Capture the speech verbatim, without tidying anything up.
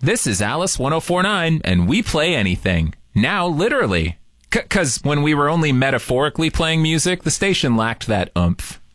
This is Alice one oh four point nine, and we play anything. Now, literally. Because when we were only metaphorically playing music, the station lacked that oomph.